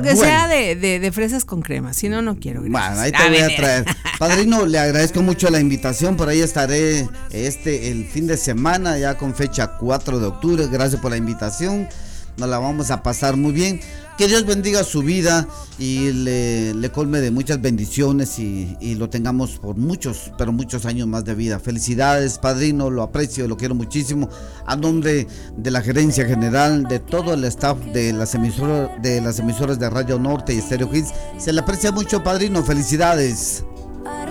Pero que sea de fresas con crema, si no, no quiero. Gracias. Bueno, ahí te voy a traer. Padrino, le agradezco mucho la invitación, por ahí estaré el fin de semana, ya con fecha 4 de octubre, gracias por la invitación, nos la vamos a pasar muy bien. Que Dios bendiga su vida y le colme de muchas bendiciones y lo tengamos por muchos, pero muchos años más de vida. Felicidades, padrino, lo aprecio, lo quiero muchísimo. A nombre de la gerencia general, de todo el staff de las emisoras de Radio Norte y Stereo Hits, se le aprecia mucho, padrino. Felicidades.